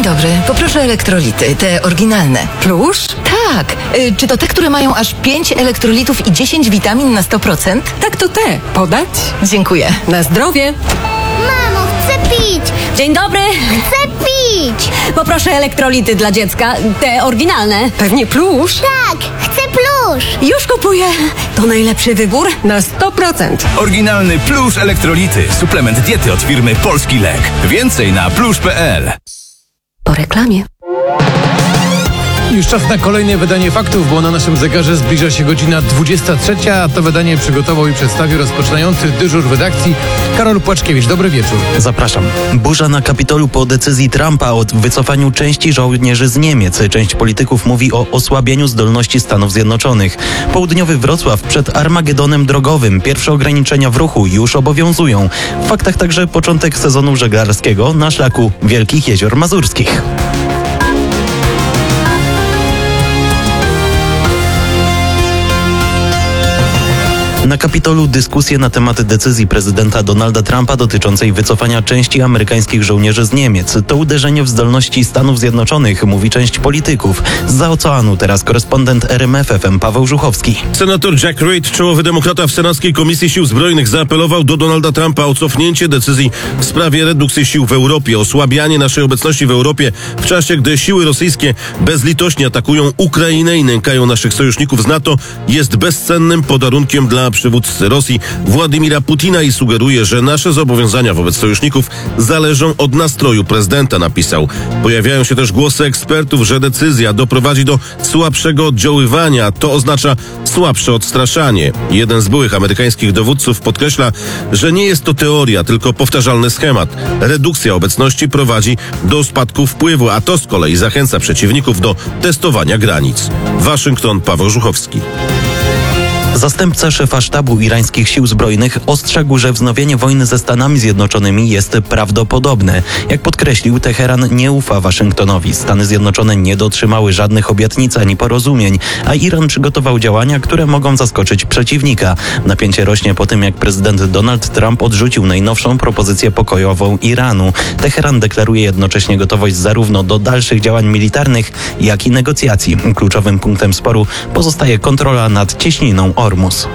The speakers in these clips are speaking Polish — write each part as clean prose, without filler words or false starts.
dobry. Poproszę elektrolity, te oryginalne. Plusz? Tak. Czy to te, które mają aż 5 elektrolitów i 10 witamin na 100%? Tak, to te. Podać? Dziękuję. Na zdrowie. Mamo, chcę pić! Dzień dobry. Chcę pić! Poproszę elektrolity dla dziecka, te oryginalne. Pewnie plusz? Tak, chcę plusz! Już kupuję. To najlepszy wybór? Na 100%. Oryginalny Plusz Elektrolity. Suplement diety od firmy Polski Lek. Więcej na plusz.pl. Po reklamie. Już czas na kolejne wydanie faktów, bo na naszym zegarze zbliża się godzina 23, a to wydanie przygotował i przedstawił rozpoczynający dyżur redakcji Karol Płaczkiewicz. Dobry wieczór. Zapraszam. Burza na Kapitolu po decyzji Trumpa o wycofaniu części żołnierzy z Niemiec. Część polityków mówi o osłabieniu zdolności Stanów Zjednoczonych. Południowy Wrocław przed Armagedonem drogowym. Pierwsze ograniczenia w ruchu już obowiązują. W faktach także początek sezonu żeglarskiego na szlaku Wielkich Jezior Mazurskich. Na Kapitolu dyskusje na temat decyzji prezydenta Donalda Trumpa dotyczącej wycofania części amerykańskich żołnierzy z Niemiec. To uderzenie w zdolności Stanów Zjednoczonych, mówi część polityków. Zza oceanu teraz korespondent RMF FM Paweł Żuchowski. Senator Jack Reed, czołowy demokrata w Senackiej Komisji Sił Zbrojnych, zaapelował do Donalda Trumpa o cofnięcie decyzji w sprawie redukcji sił w Europie, osłabianie naszej obecności w Europie w czasie, gdy siły rosyjskie bezlitośnie atakują Ukrainę i nękają naszych sojuszników z NATO, jest bezcennym podarunkiem dla przywódcy Rosji Władimira Putina i sugeruje, że nasze zobowiązania wobec sojuszników zależą od nastroju prezydenta, napisał. Pojawiają się też głosy ekspertów, że decyzja doprowadzi do słabszego oddziaływania, to oznacza słabsze odstraszanie. Jeden z byłych amerykańskich dowódców podkreśla, że nie jest to teoria, tylko powtarzalny schemat. Redukcja obecności prowadzi do spadku wpływu, a to z kolei zachęca przeciwników do testowania granic. Waszyngton, Paweł Żuchowski. Zastępca szefa sztabu irańskich sił zbrojnych ostrzegł, że wznowienie wojny ze Stanami Zjednoczonymi jest prawdopodobne. Jak podkreślił, Teheran nie ufa Waszyngtonowi. Stany Zjednoczone nie dotrzymały żadnych obietnic ani porozumień, a Iran przygotował działania, które mogą zaskoczyć przeciwnika. Napięcie rośnie po tym, jak prezydent Donald Trump odrzucił najnowszą propozycję pokojową Iranu. Teheran deklaruje jednocześnie gotowość zarówno do dalszych działań militarnych, jak i negocjacji. Kluczowym punktem sporu pozostaje kontrola nad cieśniną Ormus.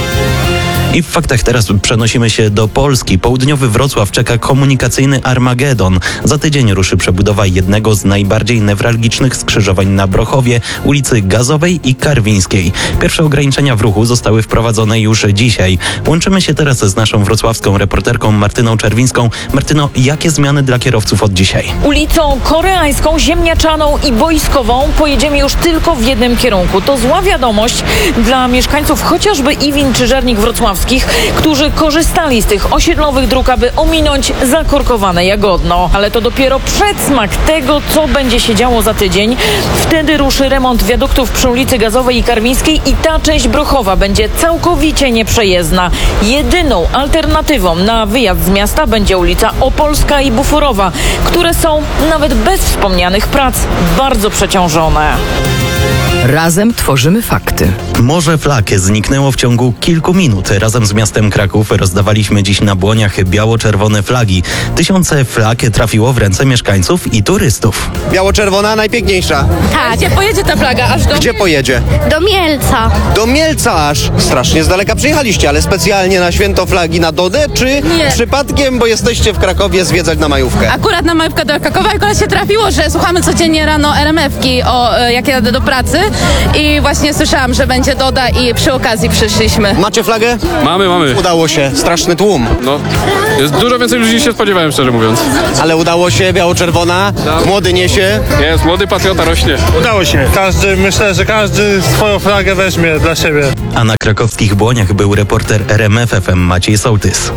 I w faktach teraz przenosimy się do Polski. Południowy Wrocław czeka komunikacyjny Armagedon. Za tydzień ruszy przebudowa jednego z najbardziej newralgicznych skrzyżowań na Brochowie, ulicy Gazowej i Karwińskiej. Pierwsze ograniczenia w ruchu zostały wprowadzone już dzisiaj. Łączymy się teraz z naszą wrocławską reporterką Martyną Czerwińską. Martyno, jakie zmiany dla kierowców od dzisiaj? Ulicą Koreańską, Ziemniaczaną i Boiskową pojedziemy już tylko w jednym kierunku. To zła wiadomość dla mieszkańców chociażby Iwin czy Żernik Wrocławskich, którzy korzystali z tych osiedlowych dróg, aby ominąć zakorkowane Jagodno. Ale to dopiero przedsmak tego, co będzie się działo za tydzień. Wtedy ruszy remont wiaduktów przy ulicy Gazowej i Karwińskiej i ta część Brochowa będzie całkowicie nieprzejezdna. Jedyną alternatywą na wyjazd z miasta będzie ulica Opolska i Buforowa, które są nawet bez wspomnianych prac bardzo przeciążone. Razem tworzymy fakty. Morze flag zniknęło w ciągu kilku minut. Razem z miastem Kraków rozdawaliśmy dziś na Błoniach biało-czerwone flagi. Tysiące flag trafiło w ręce mieszkańców i turystów. Biało-czerwona najpiękniejsza. Tak. Gdzie pojedzie ta flaga? Aż do... Gdzie pojedzie? Do Mielca. Do Mielca aż. Strasznie z daleka przyjechaliście, ale specjalnie na święto flagi na Dodę, czy Nie. przypadkiem, bo jesteście w Krakowie zwiedzać na majówkę? Akurat na majówkę do Krakowa, akurat się trafiło, że słuchamy codziennie rano RMF-ki, jak jadę do pracy i właśnie słyszałam, że będzie Doda i przy okazji przyszliśmy. Macie flagę? Mamy. Udało się. Straszny tłum. No, jest dużo więcej ludzi niż się spodziewałem, szczerze mówiąc. Ale udało się, biało-czerwona. Młody niesie. Jest, młody patriota rośnie. Udało się. Myślę, że każdy swoją flagę weźmie dla siebie. A na krakowskich Błoniach był reporter RMF FM Maciej Sołtys.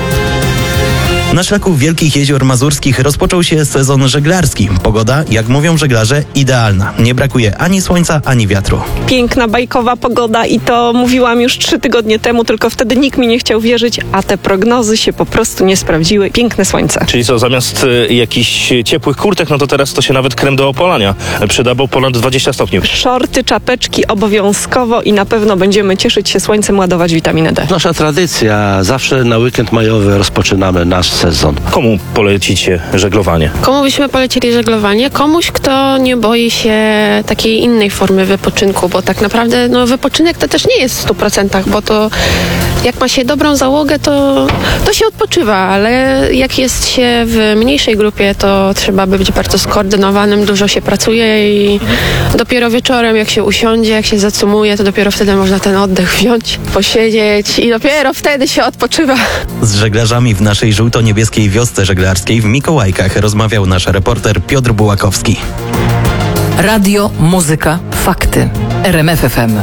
Na szlaku Wielkich Jezior Mazurskich rozpoczął się sezon żeglarski. Pogoda, jak mówią żeglarze, idealna. Nie brakuje ani słońca, ani wiatru. Piękna, bajkowa pogoda i to mówiłam już 3 tygodnie temu, tylko wtedy nikt mi nie chciał wierzyć, a te prognozy się po prostu nie sprawdziły. Piękne słońce. Czyli co, zamiast jakichś ciepłych kurtek, no to teraz to się nawet krem do opalania przyda, bo ponad 20 stopni. Szorty, czapeczki obowiązkowo i na pewno będziemy cieszyć się słońcem, ładować witaminę D. Nasza tradycja, zawsze na weekend majowy rozpoczynamy nasz sezon. Komu polecicie żeglowanie? Komu byśmy polecili żeglowanie? Komuś, kto nie boi się takiej innej formy wypoczynku, bo tak naprawdę wypoczynek to też nie jest w 100%, bo to jak ma się dobrą załogę, to się odpoczywa, ale jak jest się w mniejszej grupie, to trzeba być bardzo skoordynowanym, dużo się pracuje i dopiero wieczorem, jak się usiądzie, jak się zacumuje, to dopiero wtedy można ten oddech wziąć, posiedzieć i dopiero wtedy się odpoczywa. Z żeglarzami w naszej żółto-niebieskiej wiosce żeglarskiej w Mikołajkach rozmawiał nasz reporter Piotr Bułakowski. Radio, muzyka, fakty. RMF FM.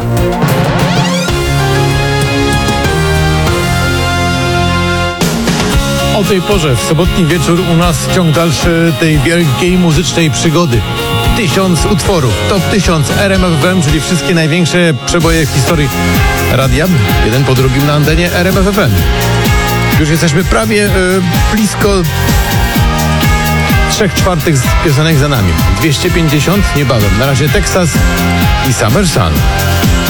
O tej porze w sobotni wieczór u nas ciąg dalszy tej wielkiej muzycznej przygody. 1000 utworów, top 1000 RMF FM, czyli wszystkie największe przeboje w historii radia, jeden po drugim na antenie RMF FM. Już jesteśmy prawie blisko 3/4 z piosenek za nami. 250 niebawem. Na razie Texas i Summer Sun.